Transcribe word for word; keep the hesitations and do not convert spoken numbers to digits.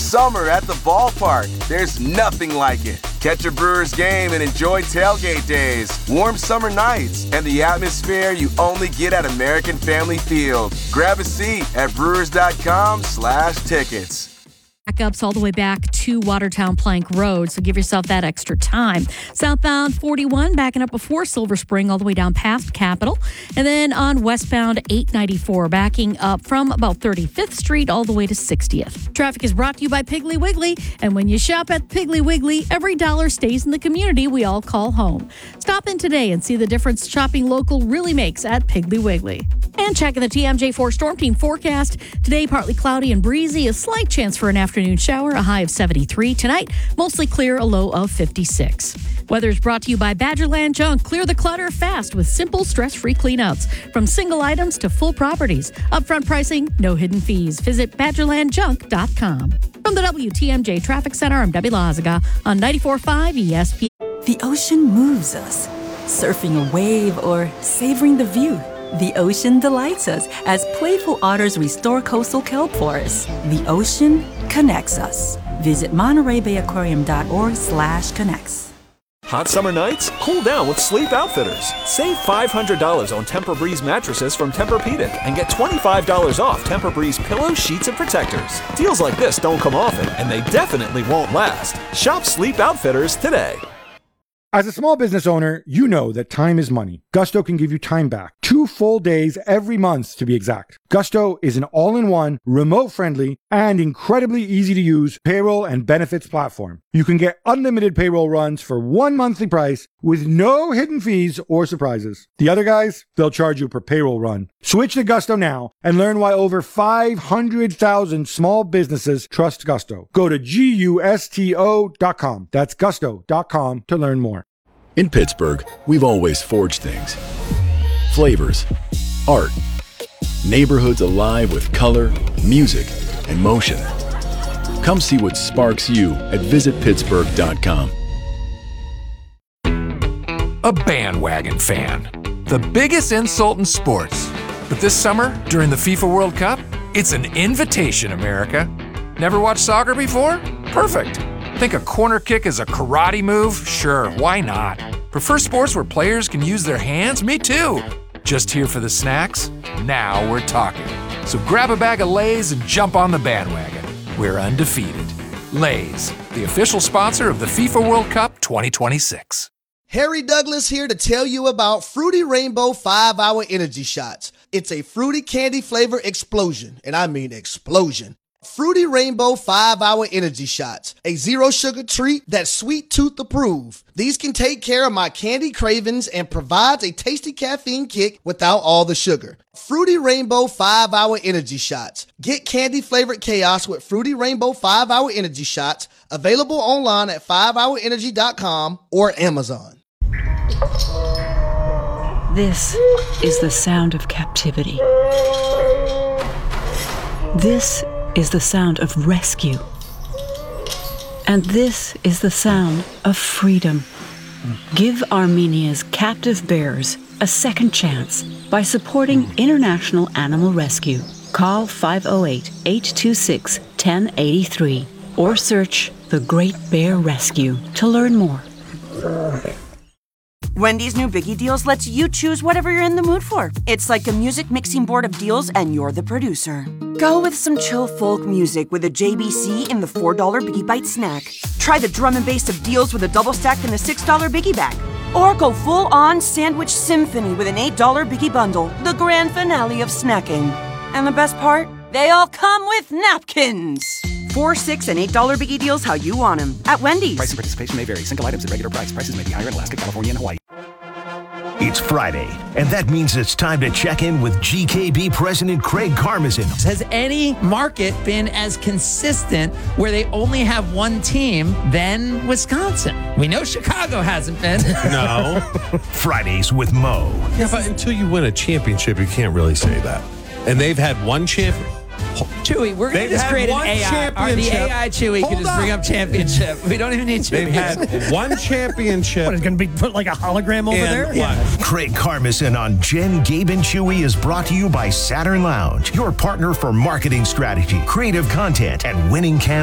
summer at the ballpark. There's nothing like it. Catch a Brewers game and enjoy tailgate days, warm summer nights, and the atmosphere you only get at American Family Field. Grab a seat at brewers.com slash tickets. Backups all the way back to Watertown Plank Road, so give yourself that extra time. Southbound forty-one backing up before Silver Spring all the way down past Capitol. And then on westbound eight ninety-four backing up from about thirty-fifth Street all the way to sixtieth. Traffic is brought to you by Piggly Wiggly. And when you shop at Piggly Wiggly, every dollar stays in the community we all call home. Stop in today and see the difference shopping local really makes at Piggly Wiggly. And checking the T M J four Storm Team forecast. Today, partly cloudy and breezy. A slight chance for an afternoon shower, a high of seventy-three. Tonight, mostly clear, a low of fifty-six. Weather is brought to you by Badgerland Junk. Clear the clutter fast with simple, stress-free cleanouts. From single items to full properties. Upfront pricing, no hidden fees. Visit badgerland junk dot com. From the W T M J Traffic Center, I'm Debbie Lazaga on ninety-four point five E S P N. The ocean moves us. Surfing a wave or savoring the view. The ocean delights us as playful otters restore coastal kelp forests. The ocean connects us. Visit monterey bay aquarium dot org slash connects. Hot summer nights? Cool down with Sleep Outfitters. Save five hundred dollars on Tempur-Breeze mattresses from Tempur-Pedic and get twenty-five dollars off Tempur-Breeze pillows, sheets, and protectors. Deals like this don't come often, and they definitely won't last. Shop Sleep Outfitters today. As a small business owner, you know that time is money. Gusto can give you time back. Two full days every month, to be exact. Gusto is an all-in-one, remote-friendly, and incredibly easy-to-use payroll and benefits platform. You can get unlimited payroll runs for one monthly price with no hidden fees or surprises. The other guys, they'll charge you per payroll run. Switch to Gusto now and learn why over five hundred thousand small businesses trust Gusto. Go to gusto dot com. That's gusto dot com to learn more. In Pittsburgh, we've always forged things. Flavors, art, neighborhoods alive with color, music, and motion. Come see what sparks you at visit pittsburgh dot com. A bandwagon fan. The biggest insult in sports. But this summer, during the FIFA World Cup, it's an invitation, America. Never watched soccer before? Perfect. Think a corner kick is a karate move? Sure, why not? Prefer sports where players can use their hands? Me too. Just here for the snacks? Now we're talking. So grab a bag of Lay's and jump on the bandwagon. We're undefeated. Lay's, the official sponsor of the FIFA World Cup twenty twenty-six. Harry Douglas here to tell you about Fruity Rainbow five hour Energy Shots. It's a fruity candy flavor explosion, and I mean explosion. Fruity Rainbow five hour Energy Shots, a zero sugar treat that's sweet tooth approved. These can take care of my candy cravings and provides a tasty caffeine kick without all the sugar. Fruity Rainbow five hour Energy Shots. Get candy flavored chaos with Fruity Rainbow five hour Energy Shots, available online at five hour energy dot com or Amazon. This is the sound of captivity. This is the sound of rescue. And this is the sound of freedom. Give Armenia's captive bears a second chance by supporting International Animal Rescue. Call five oh eight, eight two six, one oh eight three or search The Great Bear Rescue to learn more. Wendy's new Biggie Deals lets you choose whatever you're in the mood for. It's like a music mixing board of deals, and you're the producer. Go with some chill folk music with a J B C in the four dollar Biggie Bite snack. Try the drum and bass of deals with a double stack in the six dollar Biggie Bag. Or go full-on sandwich symphony with an eight dollar Biggie Bundle, the grand finale of snacking. And the best part? They all come with napkins. Four, six, and eight dollar Biggie Deals how you want them at Wendy's. Price and participation may vary. Single items at regular price. Prices may be higher in Alaska, California, and Hawaii. It's Friday, and that means it's time to check in with G K B President Craig Karmazin. Has any market been as consistent where they only have one team than Wisconsin? We know Chicago hasn't been. No. Fridays with Mo. Yeah, but until you win a championship, you can't really say that. And they've had one champion. Chewy, we're going to just create an A I. Or the A I Chewy Hold can just up. bring up championship. We don't even need Chewy. They've had one championship. What, is going to be put like a hologram over there? Yeah. Craig Karmazin on Jen, Gabe, and Chewy is brought to you by Saturn Lounge, your partner for marketing strategy, creative content, and winning campaigns.